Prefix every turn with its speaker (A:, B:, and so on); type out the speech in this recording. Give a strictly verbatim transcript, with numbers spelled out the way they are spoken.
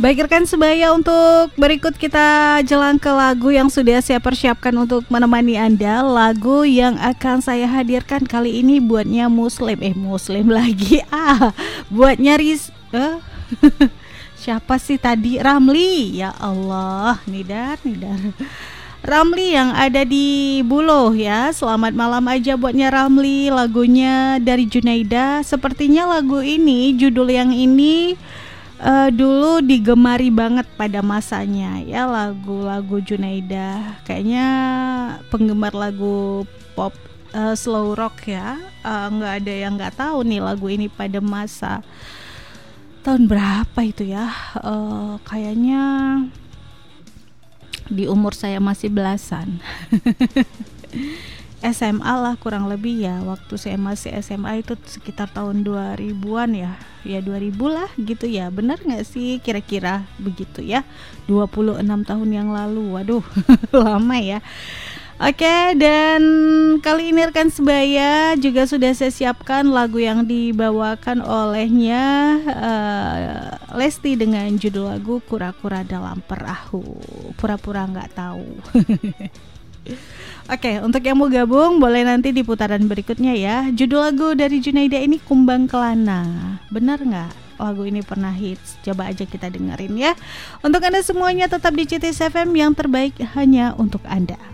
A: Baik rekan sebaya, untuk berikut kita jelang ke lagu yang sudah saya persiapkan untuk menemani Anda. Lagu yang akan saya hadirkan kali ini buatnya muslim Eh muslim lagi ah Buatnya Riz eh? Siapa sih tadi? Ramli. Ya Allah, Nidar, Nidar Ramli yang ada di Buloh ya. Selamat malam aja buatnya Ramli. Lagunya dari Junaida. Sepertinya lagu ini, judul yang ini Uh, dulu digemari banget pada masanya ya, lagu-lagu Junaida. Kayaknya penggemar lagu pop uh, slow rock ya, uh, nggak ada yang nggak tahu nih lagu ini pada masa tahun berapa itu ya. Uh, kayaknya di umur saya masih belasan. S M A lah kurang lebih ya. Waktu saya masih S M A itu sekitar tahun dua ribuan ya. Ya dua ribu lah gitu ya. Benar gak sih kira-kira begitu ya? dua puluh enam tahun yang lalu. Waduh, lama ya. Oke, dan kali ini rekan sebaya juga sudah saya siapkan lagu yang dibawakan olehnya uh, Lesti dengan judul lagu Kura-Kura Dalam Perahu. Pura-pura gak tahu. Oke, untuk yang mau gabung boleh nanti di putaran berikutnya ya. Judul lagu dari Junaida ini Kumbang Kelana. Benar nggak? Lagu ini pernah hits. Coba aja kita dengerin ya. Untuk Anda semuanya tetap di C T S F M, yang terbaik hanya untuk Anda.